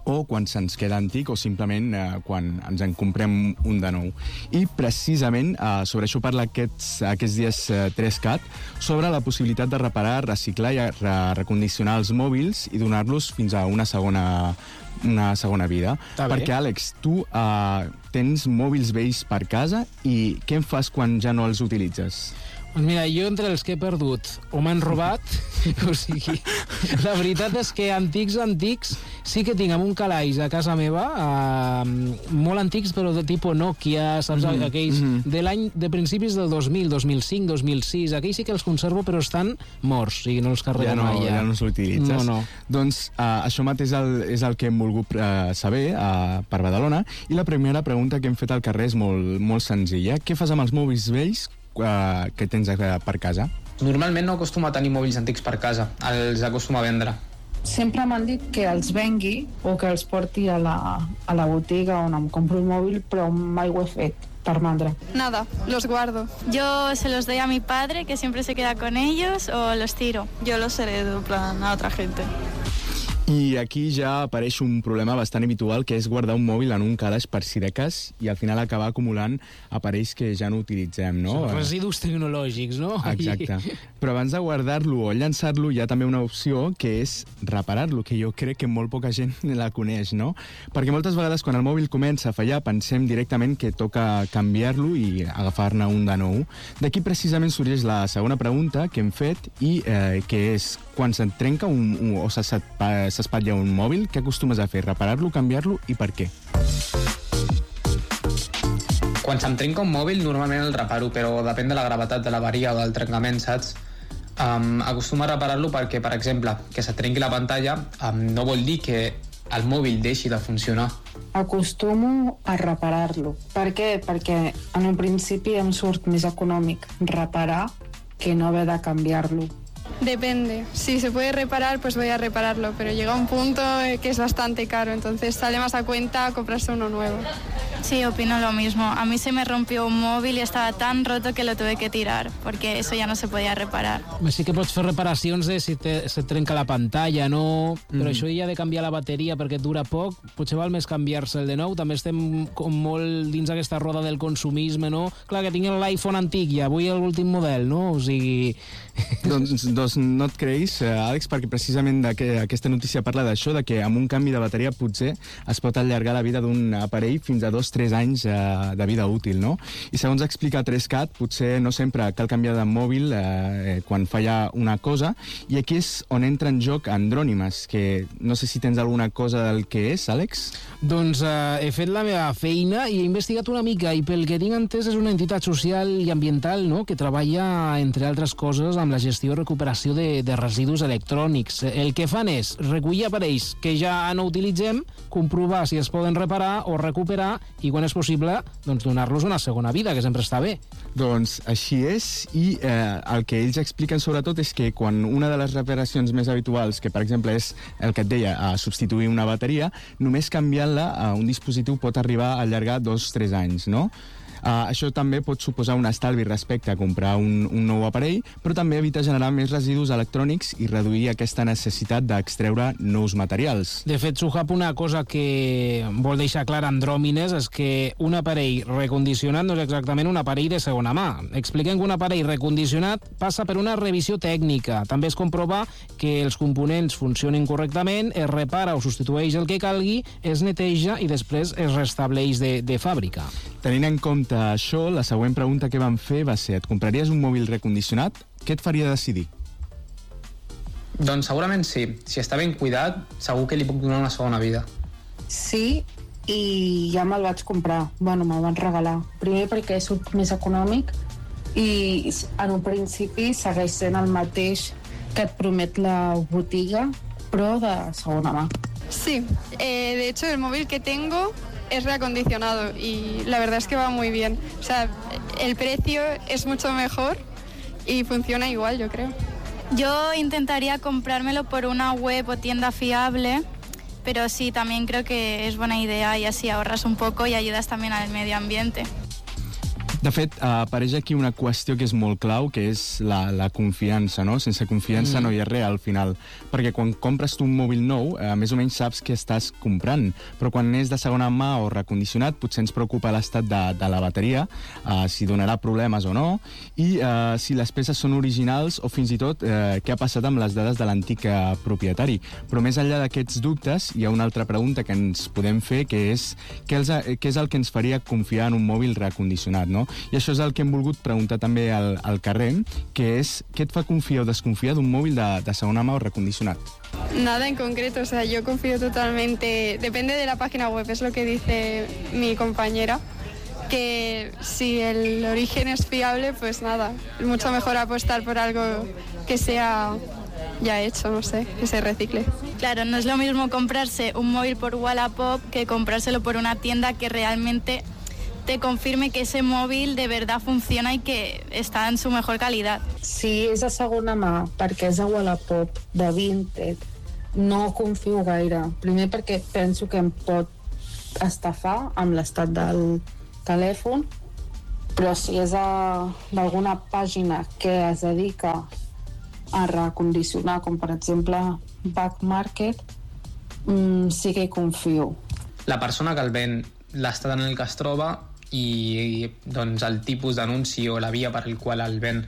o quan se'ns queda antic o simplement quan ens en comprem un de nou. I precisament sobre això parla aquests dies 3CAT, sobre la possibilitat de reparar, reciclar i recondicionar els mòbils i donar-los fins a una segona vida. Perquè, Àlex, tu tens mòbils vells per casa i què en fas quan ja no els utilitzes? Doncs mira, jo entre els que he perdut o m'han robat, o sigui, la veritat és que antics sí que tinc amb un calaix a casa meva, molt antics però de tipus Nokia, saps, aquells de principis del 2000, 2005, 2006, aquells sí que els conservo però estan morts, o sigui, no els carrego mai. Ja no els utilitzes. No. Doncs això mateix és el que hem volgut saber per Badalona, i la primera pregunta que hem fet al carrer és molt senzilla. Què fas amb els mòbils vells que tens per casa? Normalment no acostumo a tenir mòbils antics per casa, els acostumo a vendre. Sempre m'han dit que els vengui o que els porti a la botiga on em compro un mòbil, però mai ho he fet per mandra. Nada, los guardo. Yo se los doy a mi padre, que siempre se queda con ellos, o los tiro. Yo los heredo, plan, a otra gente. I aquí ja apareix un problema bastant habitual, que és guardar un mòbil en un calaix per si de cas i al final acabar acumulant aparells que ja no utilitzem, no? Són residus tecnològics, no? Exacte. Però abans de guardar-lo o llançar-lo hi ha també una opció, que és reparar-lo, que jo crec que molt poca gent la coneix, no? Perquè moltes vegades quan el mòbil comença a fallar pensem directament que toca canviar-lo i agafar-ne un de nou. D'aquí precisament sorgeix la segona pregunta que hem fet i que és, quan se't trenca o s'espatlla un mòbil, què acostumes a fer? Reparar-lo, canviar-lo i per què? Quan se'm trenca un mòbil, normalment el reparo, però depèn de la gravetat de l'avaria o del trencament, saps? Acostumo a reparar-lo perquè, per exemple, que se trenqui la pantalla no vol dir que el mòbil deixi de funcionar. Acostumo a reparar-lo. Per què? Perquè en un principi em surt més econòmic reparar que no haver de canviar-lo. Depende. Si se puede reparar, pues voy a repararlo, pero llega un punto que es bastante caro, entonces sale más a cuenta comprarse uno nuevo. Sí, opino lo mismo. A mí se me rompió un móvil y estaba tan roto que lo tuve que tirar, porque eso ya no se podía reparar. Sí que pots fer reparacions de si se trenca la pantalla, no? Però això ja de canviar la bateria perquè dura poc, potser val més canviar-se'l de nou. També estem com molt dins aquesta roda del consumisme, no? Clar, que tinc l'iPhone antic i avui l'últim model, no? O sigui... Doncs no et creguis, Àlex, perquè precisament aquesta notícia parla d'això, de que amb un canvi de bateria potser es pot allargar la vida d'un aparell fins a 2-3 anys de vida útil, no? I segons explica 3CAT, potser no sempre cal canviar de mòbil quan falla una cosa, i aquí és on entra en joc Andrònimes, que no sé si tens alguna cosa del que és, Àlex? Doncs he fet la meva feina i he investigat una mica, i pel que tinc entès és una entitat social i ambiental, no?, que treballa, entre altres coses, amb la gestió i recuperació de residus electrònics. El que fan és recollir aparells que ja no utilitzem, comprovar si es poden reparar o recuperar i, quan és possible, doncs donar-los una segona vida, que sempre està bé. Doncs així és, i el que ells expliquen sobretot és que quan una de les reparacions més habituals, que per exemple és el que et deia, a substituir una bateria, només canviant-la a un dispositiu pot arribar a allargar 2-3 anys, no? Això també pot suposar un estalvi respecte a comprar un nou aparell, però també evita generar més residus electrònics i reduir aquesta necessitat d'extreure nous materials. De fet, Suhab, una cosa que vol deixar clar Andròmines és que un aparell recondicionat no és exactament un aparell de segona mà. Expliquem que un aparell recondicionat passa per una revisió tècnica. També es comprova que els components funcionin correctament, es repara o substitueix el que calgui, es neteja i després es restableix de fàbrica. Tenint en compte això, la següent pregunta que vam fer va ser: et compraries un mòbil recondicionat? Què et faria decidir? Doncs segurament sí. Si està ben cuidat, segur que li puc donar una segona vida. Sí, i ja me'l vaig comprar. Bueno, me'l van regalar. Primer perquè surt més econòmic i en un principi segueix sent el mateix que et promet la botiga, però de segona mà. Sí, de hecho el móvil que tengo es reacondicionado y la verdad es que va muy bien. O sea, el precio es mucho mejor y funciona igual, yo creo. Yo intentaría comprármelo por una web o tienda fiable, pero sí, también creo que es buena idea y así ahorras un poco y ayudas también al medio ambiente. De fet, apareix aquí una qüestió que és molt clau, que és la confiança, no? Sense confiança no hi ha res al final, perquè quan compres tu un mòbil nou, més o menys saps què estàs comprant, però quan és de segona mà o recondicionat, potser ens preocupa l'estat de la bateria, si donarà problemes o no, i si les peces són originals o fins i tot què ha passat amb les dades de l'antic propietari. Però més enllà d'aquests dubtes, hi ha una altra pregunta que ens podem fer, que és què és el que ens faria confiar en un mòbil recondicionat, no? I això és el que hem volgut preguntar també al carrer, que és què et fa confiar o desconfiar d'un mòbil de segona mà o recondicionat? Nada en concreto, o sea, yo confío totalmente, depende de la página web, es lo que dice mi compañera, que si el origen es fiable, pues nada, es mucho mejor apostar por algo que sea ya hecho, no sé, que se recicle. Claro, no es lo mismo comprarse un móvil por Wallapop que comprárselo por una tienda que realmente te confirme que ese móvil de verdad funciona y que está en su mejor calidad. Si és de segona mà, perquè és de Wallapop, de Vinted, no confio gaire. Primer perquè penso que em pot estafar amb l'estat del telèfon, però si és d'alguna pàgina que es dedica a recondicionar, com per exemple Back Market, sí que hi confio. La persona que el ven, l'estat en el que es troba i doncs, el tipus d'anunci o la via per el qual el ven.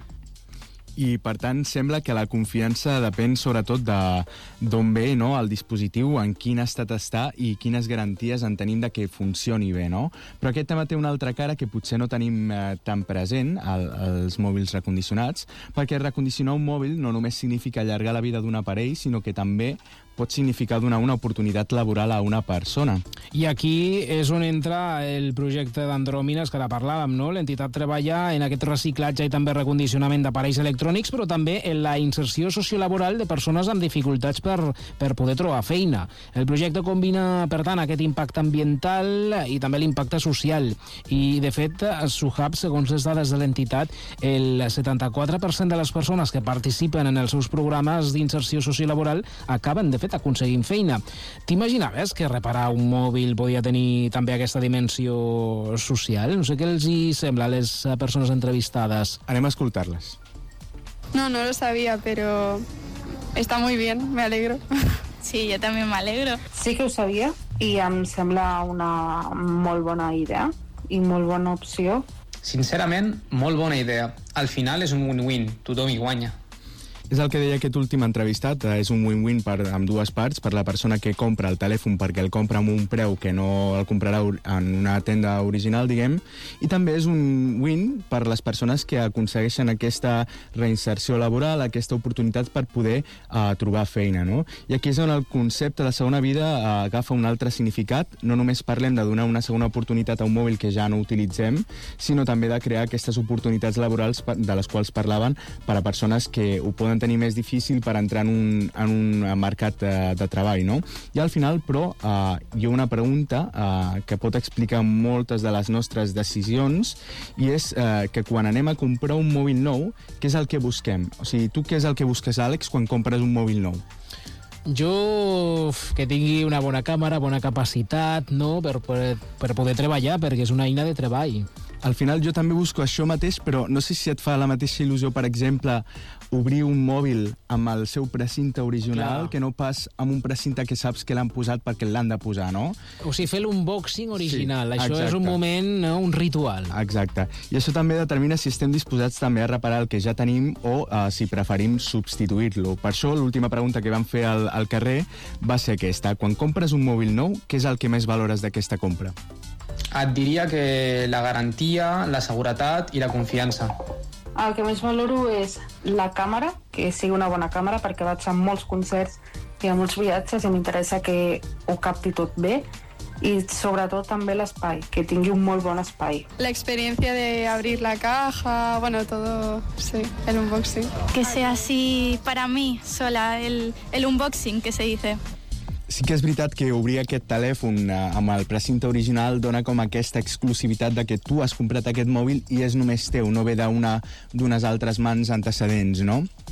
I, per tant, sembla que la confiança depèn sobretot d'on ve, no?, el dispositiu, en quin estat està i quines garanties en tenim de que funcioni bé, no? Però aquest tema té una altra cara que potser no tenim tan present als mòbils recondicionats, perquè recondicionar un mòbil no només significa allargar la vida d'un aparell, sinó que també pot significar donar una oportunitat laboral a una persona. I aquí és on entra el projecte d'Andròmines que ara parlàvem, no? L'entitat treballa en aquest reciclatge i també recondicionament d'aparells electrònics, però també en la inserció sociolaboral de persones amb dificultats per poder trobar feina. El projecte combina, per tant, aquest impacte ambiental i també l'impacte social. I, de fet, a Suhab, segons les dades de l'entitat, el 74% de les persones que participen en els seus programes d'inserció sociolaboral acaben, de fet, aconseguint feina. T'imaginaves que reparar un mòbil podia tenir també aquesta dimensió social? No sé què els hi sembla a les persones entrevistades. Anem a escoltar-les. No lo sabía, pero está muy bien, me alegro. Sí, yo también me alegro. Sí que ho sabia i em sembla una molt bona idea i molt bona opció. Sincerament, molt bona idea. Al final és un win-win, tothom hi guanya. És el que deia aquest últim entrevistat, és un win-win amb dues parts, per la persona que compra el telèfon perquè el compra amb un preu que no el comprarà en una tenda original, diguem, i també és un win per les persones que aconsegueixen aquesta reinserció laboral, aquesta oportunitat per poder trobar feina, no? I aquí és on el concepte de segona vida agafa un altre significat. No només parlem de donar una segona oportunitat a un mòbil que ja no utilitzem, sinó també de crear aquestes oportunitats laborals de les quals parlaven per a persones que ho poden tenir més difícil per entrar en un mercat de treball, no? I al final, però, hi ha una pregunta que pot explicar moltes de les nostres decisions, i és que quan anem a comprar un mòbil nou, què és el que busquem? O sigui, tu què és el que busques, Àlex, quan compres un mòbil nou? Jo, que tingui una bona càmera, bona capacitat, no?, per poder treballar, perquè és una eina de treball. Al final jo també busco això mateix, però no sé si et fa la mateixa il·lusió, per exemple, obrir un mòbil amb el seu precinte original, que no pas amb un precinte que saps que l'han posat perquè l'han de posar, no? O sigui, fer l'unboxing original, sí, això exacte. És un moment, no? Un ritual. Exacte. I això també determina si estem disposats també a reparar el que ja tenim o si preferim substituir-lo. Per això l'última pregunta que vam fer al carrer va ser aquesta. Quan compres un mòbil nou, què és el que més valores d'aquesta compra? Et diria que la garantia, la seguretat i la confiança. El que més valoro és la càmera, que sigui una bona càmera, perquè vaig a molts concerts i a molts viatges i m'interessa que ho capti tot bé, y sobre també l'espai, que tingui un molt bon espai. La experiencia de abrir la caja, bueno, todo, sí, el unboxing. Que sea así para mí sola, el unboxing que se dice. Sí que és veritat que obrir aquest telèfon amb el precinte original dona com aquesta exclusivitat de que tu has comprat aquest mòbil i és només teu, no ve d'unes altres mans antecedents, no?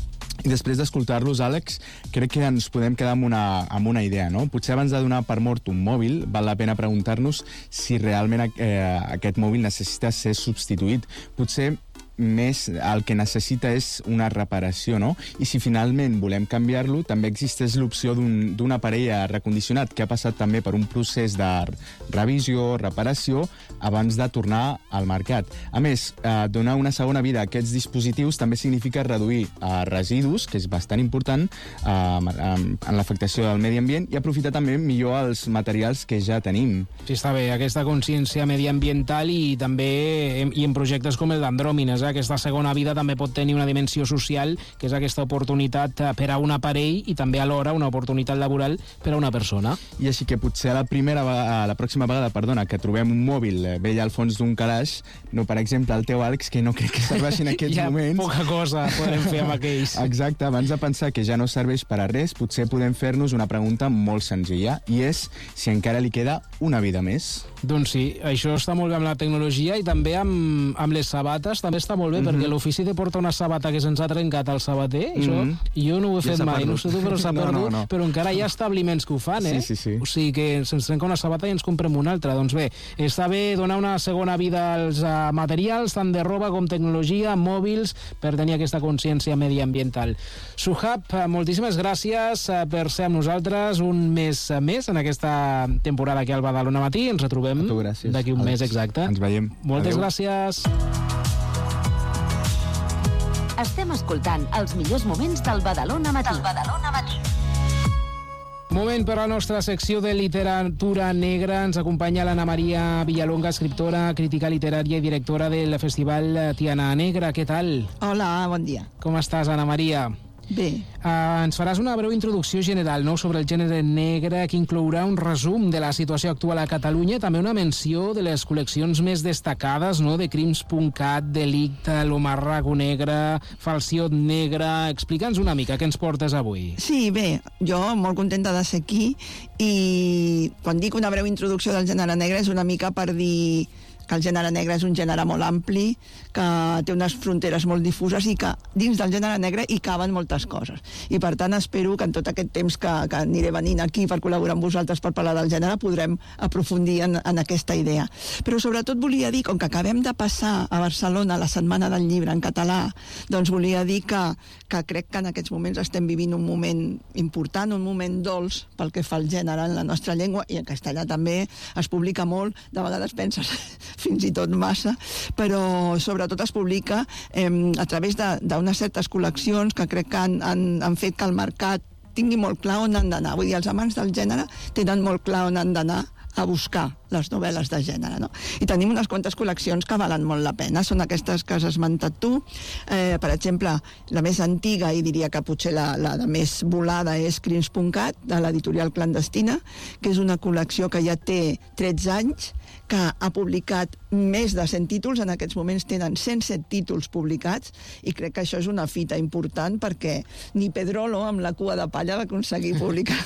I després d'escoltar-los, Àlex, crec que ens podem quedar amb una idea, no? Potser abans de donar per mort un mòbil, val la pena preguntar-nos si realment aquest mòbil necessita ser substituït. Potser més el que necessita és una reparació, no? I si finalment volem canviar-lo, també existeix l'opció d'un aparell recondicionat que ha passat també per un procés de revisió, reparació, abans de tornar al mercat. A més, donar una segona vida a aquests dispositius també significa reduir residus, que és bastant important en l'afectació del medi ambient, i aprofitar també millor els materials que ja tenim. Sí, està bé, aquesta consciència mediambiental i també en projectes com el d'Andròmines, aquesta segona vida també pot tenir una dimensió social, que és aquesta oportunitat per a un aparell i també alhora una oportunitat laboral per a una persona. I així que potser la pròxima vegada, que trobem un mòbil vell al fons d'un calaix, no, per exemple, el teu, Àlex, que no crec que serveixi en aquests moments. Poca cosa podem fer amb aquells. Exacte, abans de pensar que ja no serveix per a res, potser podem fer-nos una pregunta molt senzilla, i és si encara li queda una vida més. Doncs sí, això està molt bé amb la tecnologia i també amb les sabates, també està molt bé, perquè l'ofici de portar una sabata que se'ns ha trencat al sabater, això jo no ho he fet mai, no sé tu, però s'ha perdut, però encara hi ha establiments que ho fan, Sí. O sigui que se'ns trenca una sabata i ens comprem una altra. Doncs bé, està bé donar una segona vida als materials, tant de roba com tecnologia, mòbils, per tenir aquesta consciència mediambiental. Suhab, moltíssimes gràcies per ser amb nosaltres un mes més en aquesta temporada aquí al Badalona Matí. Ens retrobem d'aquí un mes exacte. Ens veiem. Moltes gràcies. Estem escoltant els millors moments del Badalona Matí. Moment per a la nostra secció de literatura negra. Ens acompanya l'Anna Maria Villalonga, escriptora, crítica literària i directora del Festival Tiana Negra. Què tal? Hola, bon dia. Com estàs, Anna Maria? Bé. Ens faràs una breu introducció general, no?, sobre el gènere negre, que inclourà un resum de la situació actual a Catalunya, també una menció de les col·leccions més destacades, no?, de Crims.cat, Delicte, l'Omarrago Negre, Falsiot Negre... Explica'ns una mica què ens portes avui. Sí, bé, jo molt contenta de ser aquí, i quan dic una breu introducció del gènere negre és una mica per dir que el gènere negre és un gènere molt ampli, que té unes fronteres molt difuses i que dins del gènere negre hi caben moltes coses. I per tant espero que en tot aquest temps que aniré venint aquí per col·laborar amb vosaltres per parlar del gènere podrem aprofundir en aquesta idea. Però sobretot volia dir, com que acabem de passar a Barcelona la Setmana del Llibre en català, doncs volia dir que crec que en aquests moments estem vivint un moment important, un moment dolç pel que fa al gènere en la nostra llengua, i en castellà també es publica molt, de vegades penses fins i tot massa, però sobretot es publica a través d'unes certes col·leccions que crec que han fet que el mercat tingui molt clar on han d'anar. Vull dir, els amants del gènere tenen molt clar on han d'anar a buscar les novel·les de gènere, no? I tenim unes quantes col·leccions que valen molt la pena. Són aquestes que has esmentat tu. Per exemple, la més antiga, i diria que potser la de més volada, és Crims.cat, de l'editorial Clandestina, que és una col·lecció que ja té 13 anys, que ha publicat més de 100 títols. En aquests moments tenen 107 títols publicats, i crec que això és una fita important, perquè ni Pedrolo, amb la cua de palla, va aconseguir publicar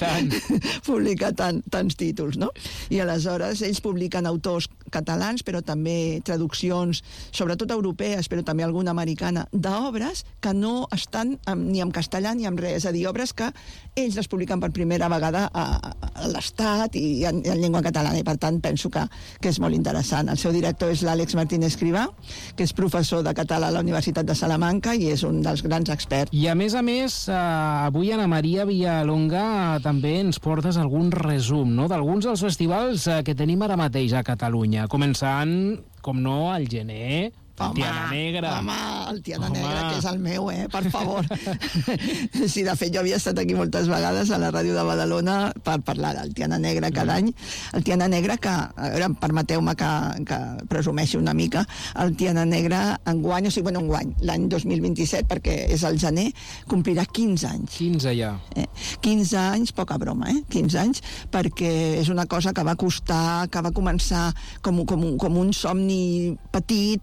tants títols, no? I aleshores ells publiquen autors catalans, però també traduccions, sobretot europees, però també alguna americana, d'obres que no estan ni en castellà ni en res, és a dir, obres que ells les publiquen per primera vegada a l'Estat i en llengua catalana, i per tant penso que és molt interessant. El seu director és l'Àlex Martínez Escrivà, que és professor de català a la Universitat de Salamanca i és un dels grans experts. I a més, avui Anna Maria Villalonga també ens portes algun resum, no?, d'alguns dels festivals que tenim ara mateix a Catalunya, començant, com no, al gener, el Tiana Negra. Home, el Tiana Negra, que és el meu, per favor. Sí, de fet, jo havia estat aquí moltes vegades a la ràdio de Badalona per parlar del Tiana Negra cada any. El Tiana Negra, que, a veure, permeteu-me que presumeixi una mica, el Tiana Negra enguany, l'any 2027, perquè és el gener, complirà 15 anys. 15 ja. 15 anys, poca broma, 15 anys, perquè és una cosa que va costar, que va començar com un somni petit, que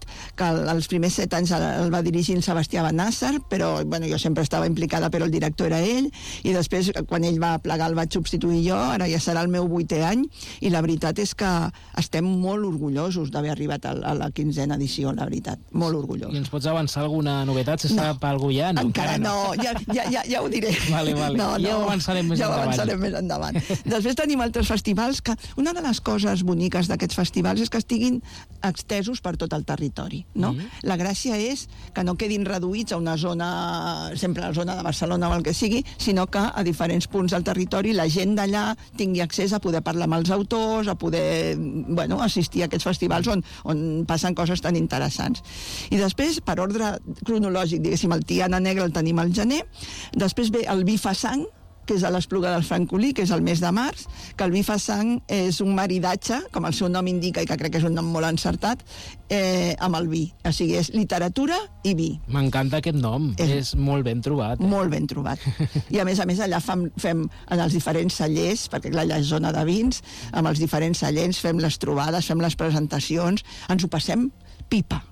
que els primers 7 anys el va dirigir el Sebastià Benàsser, però bueno, jo sempre estava implicada, però el director era ell, i després, quan ell va plegar, el vaig substituir jo, ara ja serà el meu 8è any, i la veritat és que estem molt orgullosos d'haver arribat a la 15a edició, la veritat, molt orgullosos. I ens pots avançar alguna novetat? Se sap algú ja? No, encara no, ja ho diré. Vale. Ja ho avançarem més endavant. Després tenim altres festivals que una de les coses boniques d'aquests festivals és que estiguin extesos per tot el territori, no? La gràcia és que no quedin reduïts a una zona, sempre a la zona de Barcelona o el que sigui, sinó que a diferents punts del territori la gent d'allà tingui accés a poder parlar amb els autors, a poder assistir a aquests festivals on passen coses tan interessants. I després, per ordre cronològic, diguéssim, el Tiana Negra el tenim al gener, després ve el Vi fa sang, que és a l'Espluga del Francolí, que és el mes de març, que el Vi fa sang és un maridatge, com el seu nom indica, i que crec que és un nom molt encertat, amb el vi. O sigui, és literatura i vi. M'encanta aquest nom, és molt ben trobat. Molt ben trobat. I a més allà fem en els diferents cellers, perquè clar, allà és zona de vins, amb els diferents cellers fem les trobades, fem les presentacions, ens ho passem pipa.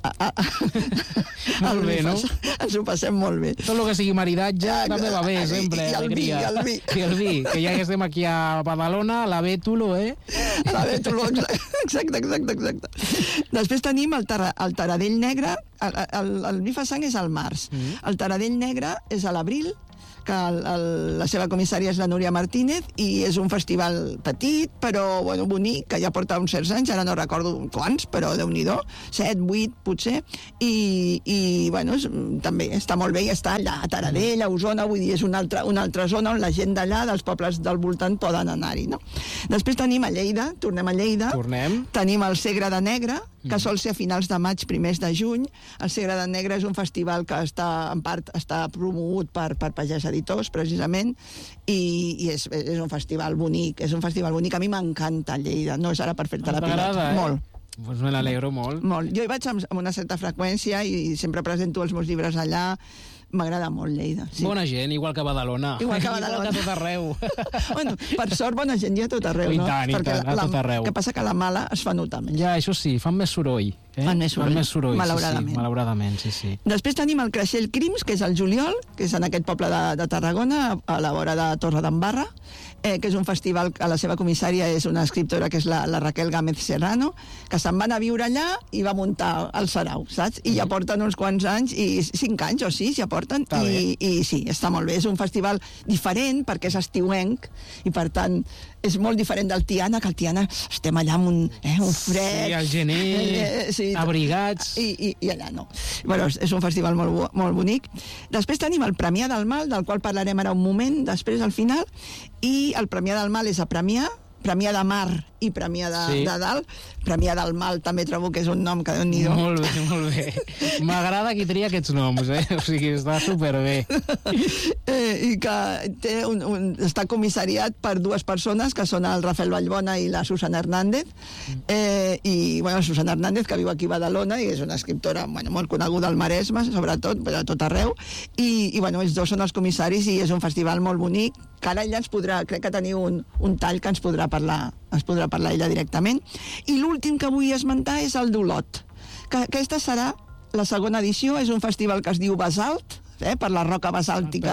Molt bé, no? Ens ho passem molt bé. Tot el que sigui maridatge també va bé, sempre. I el vi. I el vi, que ja que estem aquí a Badalona, la Bétulo, La Bétulo, exacte. Després tenim el Taradell Negre, el Vi fa sang és al març. El Taradell Negre és a l'abril, que la seva comissària és la Núria Martínez, i és un festival petit, però bonic, que ja porta uns certs anys, ara no recordo quants, però Déu-n'hi-do, 7, 8, potser, i també està molt bé, i està allà a Taradell, a Osona, vull dir, és una altra zona on la gent d'allà, dels pobles del voltant, poden anar-hi, no? Després tenim a Lleida, tornem a Lleida, tenim el Segre de Negre, que sol ser a finals de maig, primers de juny. El Segre de Negre és un festival que en part està promogut per Pagès Editors, precisament, i és un festival bonic, a mi m'encanta Lleida, no és ara per fer-te la pilota. Molt. Pues me l'alegro molt. Jo hi vaig amb una certa freqüència i sempre presento els meus llibres allà. M'agrada molt Lleida. Sí. Bona gent, igual que Badalona. Igual que a tot arreu. Per sort, bona gent hi ha a tot arreu, no? I tant, a tot arreu. El que passa que la mala es fa notar més. Ja, això sí, fan més soroll. Fan més soroll, malauradament. Sí, malauradament, sí. Després tenim el Creixell Crims, que és al juliol, que és en aquest poble de Tarragona, a la vora de Torredembarra, que és un festival, a la seva comissària és una escriptora que és la Raquel Gámez Serrano, que se'n va anar a viure allà i va muntar el Sarau, saps? I ja porten uns quants anys, i 5 anys o 6 ja porten, i sí, està molt bé. És un festival diferent perquè és estiuenc, i per tant és molt diferent del Tiana, que al Tiana estem allà amb un fred... Sí, al gener, abrigats... I allà no. És un festival molt bonic. Després tenim el Premià del Mal, del qual parlarem ara un moment, després al final, i el Premià del Mal és a Premià de Mar i Premià de Dalt. Premià del Mal també trobo que és un nom que Déu-n'hi-do. Molt bé. M'agrada qui tria aquests noms, O sigui, està superbé. I que està comissariat per 2 persones, que són el Rafael Vallbona i la Susana Hernández. I, Susana Hernández, que viu aquí a Badalona, i és una escriptora molt coneguda al Maresme, sobretot, però a tot arreu. I ells dos són els comissaris, i és un festival molt bonic, que ara ella crec que teniu un tall que ens podrà parlar ella directament. I l'últim que vull esmentar és el d'Olot, que aquesta serà la segona edició. És un festival que es diu Basalt, per la roca basàltica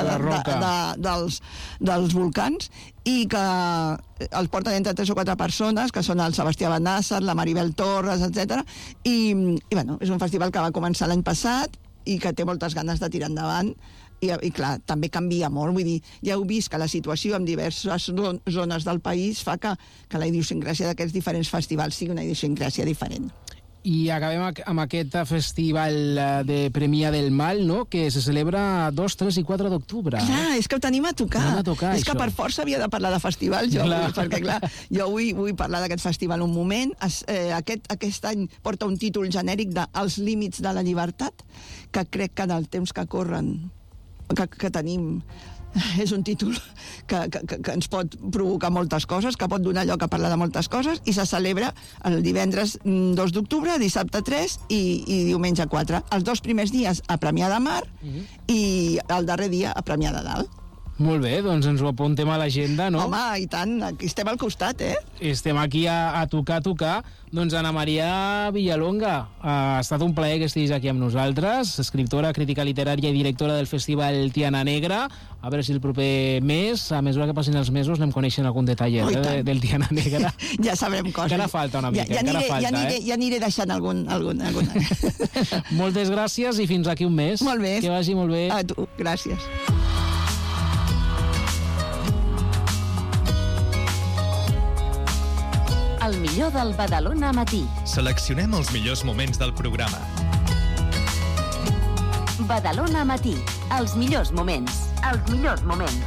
dels volcans, i que els porten entre 3 o 4 persones, que són el Sebastià Benàsser, la Maribel Torres, etc. I és un festival que va començar l'any passat i que té moltes ganes de tirar endavant. I clar, també canvia molt, vull dir, ja heu vist que la situació en diverses zones del país fa que la idiosincràsia d'aquests diferents festivals sigui una idiosincràsia diferent. I acabem amb aquest festival de Premià del Mal, no?, que se celebra 2, 3 i 4 d'octubre. Clar, és que ho tenim a tocar. És que per força havia de parlar de festival, jo, perquè clar, jo vull parlar d'aquest festival un moment. Aquest any porta un títol genèric de Els límits de la llibertat, que crec que en el temps que corren que tenim és un títol que ens pot provocar moltes coses, que pot donar lloc a parlar de moltes coses, i se celebra el divendres 2 d'octubre, dissabte 3 i diumenge 4. Els 2 primers dies a Premià de Mar i el darrer dia a Premià de Dalt. Molt bé, doncs ens ho apuntem a l'agenda, no? Home, i tant, aquí estem al costat, Estem aquí a tocar. Doncs Ana Maria Villalonga, ha estat un plaer que estiguis aquí amb nosaltres, escriptora, crítica literària i directora del Festival Tiana Negra. A veure si el proper mes, a mesura que passin els mesos, anem coneixent algun detall del Tiana Negra. Ja sabrem coses. Encara falta una mica, ja aniré deixant algun. Moltes gràcies i fins aquí un mes. Molt bé. Que vagi molt bé. A tu, gràcies. El millor del Badalona Matí. Seleccionem els millors moments del programa. Badalona Matí. Els millors moments. Els millors moments.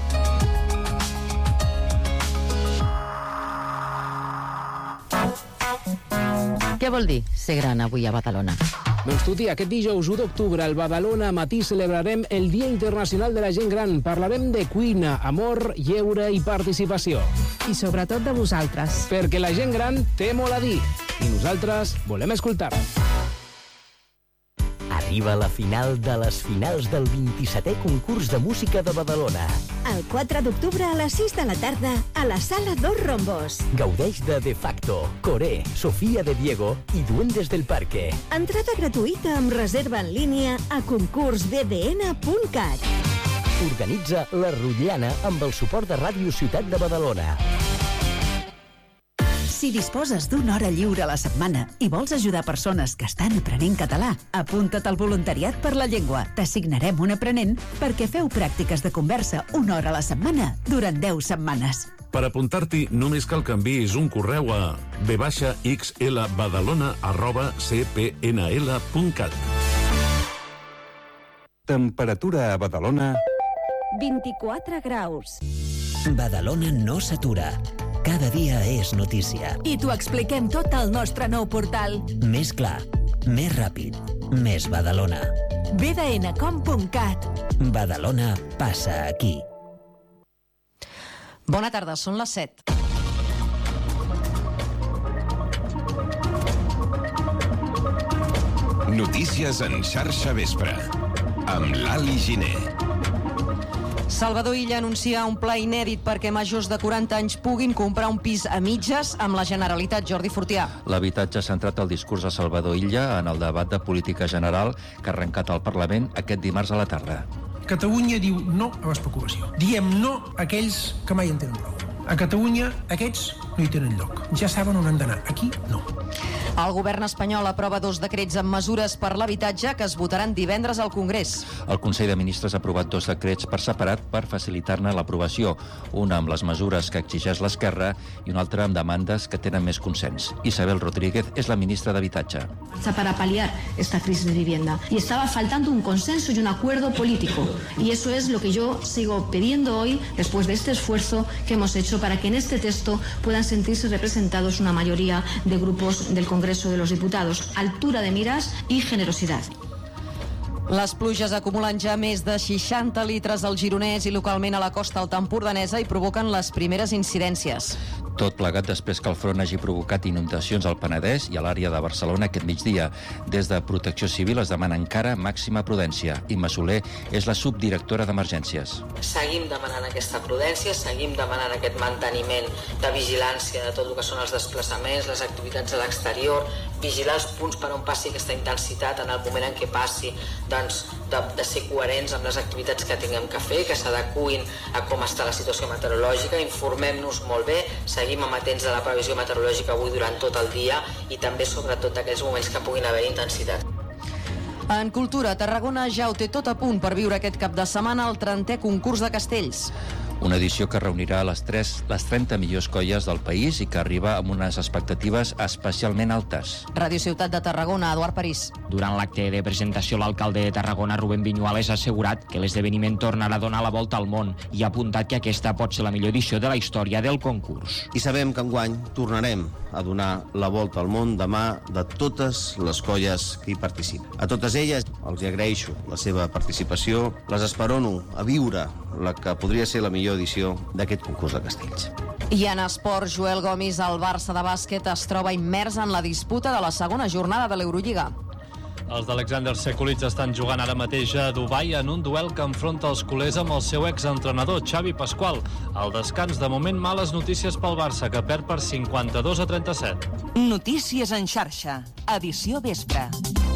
Què vol dir ser gran avui a Badalona? Doncs tu, tia, aquest dijous 1 d'octubre al Badalona Matí celebrarem el Dia Internacional de la Gent Gran. Parlarem de cuina, amor, lleure i participació. I sobretot de vosaltres. Perquè la gent gran té molt a dir i nosaltres volem escoltar. Arriba la final de les finals del 27è concurs de música de Badalona. El 4 d'octubre a les 6 de la tarda a la Sala Dos Rombos. Gaudeix de Facto, Coré, Sofía de Diego i Duendes del Parque. Entrada gratuïta amb reserva en línia a concursbdn.cat. Organitza la Rotllana amb el suport de Ràdio Ciutat de Badalona. Si disposes d'una hora lliure a la setmana i vols ajudar persones que estan aprenent català, apunta't al voluntariat per la llengua. T'assignarem un aprenent perquè feu pràctiques de conversa una hora a la setmana durant 10 setmanes. Per apuntar-t'hi, només cal que enviïs un correu a b-xlbadalona@cpnl.cat. Temperatura a Badalona... 24 graus. Badalona no s'atura. Cada dia és notícia. I t'ho expliquem tot al nostre nou portal. Més clar, més ràpid, més Badalona. bdn.com.cat. Badalona passa aquí. Bona tarda, són les 7. Notícies en xarxa vespre, amb l'Ali Giner. Salvador Illa anuncia un pla inèdit perquè majors de 40 anys puguin comprar un pis a mitges amb la Generalitat. Jordi Fortià. L'habitatge ha centrat el discurs de Salvador Illa en el debat de política general que ha arrencat al Parlament aquest dimarts a la tarda. Catalunya diu no a l'especulació. Diem no a aquells que mai en tenen prou. A Catalunya aquests no hi tenen lloc. Ja saben on han d'anar. Aquí no. El govern espanyol aprova 2 decrets amb mesures per l'habitatge que es votaran divendres al Congrés. El Consell de Ministres ha aprovat 2 decrets per separat per facilitar-ne l'aprovació. Un amb les mesures que exigeix l'Esquerra i un altre amb demandes que tenen més consens. Isabel Rodríguez és la ministra d'Habitatge. Para paliar esta crisis de vivienda. Y estaba faltando un consenso y un acuerdo político. Y eso es lo que yo sigo pidiendo hoy, después de este esfuerzo que hemos hecho para que en este texto puedan sentirse representados una mayoría de grupos del Congreso de los Diputados. Altura de miras y generosidad. Les pluges acumulen ja més de 60 litres al Gironès i localment a la costa alta empordanesa i provoquen les primeres incidències. Tot plegat després que el front hagi provocat inundacions al Penedès i a l'àrea de Barcelona aquest migdia. Des de Protecció Civil es demana encara màxima prudència. Imma Soler és la subdirectora d'Emergències. Seguim demanant aquesta prudència, seguim demanant aquest manteniment de vigilància de tot el que són els desplaçaments, les activitats a l'exterior, vigilar els punts per on passi aquesta intensitat en el moment en què passi, doncs, de ser coherents amb les activitats que tinguem que fer, que s'adecuïn a com està la situació meteorològica, informem-nos molt bé, seguim amatents de la previsió meteorològica avui durant tot el dia i també sobretot d'aquells moments que puguin haver intensitat. En cultura, Tarragona ja ho té tot a punt per viure aquest cap de setmana el 30è concurs de castells. Una edició que reunirà les 30 millors colles del país i que arriba amb unes expectatives especialment altes. Ràdio Ciutat de Tarragona, Eduard París. Durant l'acte de presentació, l'alcalde de Tarragona, Rubén Viñuales, ha assegurat que l'esdeveniment tornarà a donar la volta al món i ha apuntat que aquesta pot ser la millor edició de la història del concurs. I sabem que enguany tornarem a donar la volta al món de mà de totes les colles que hi participen. A totes elles els agraeixo la seva participació, les esperono a viure la que podria ser la millor edició d'aquest concurs de castells. I en esport, Joel Gomis, el Barça de bàsquet, es troba immers en la disputa de la segona jornada de l'Eurolliga. Els d'Alexander Sekulic estan jugant ara mateix a Dubai en un duel que enfronta els culers amb el seu exentrenador, Xavi Pasqual. Al descans, de moment, males notícies pel Barça, que perd per 52-37. Notícies en xarxa. Edició vespre.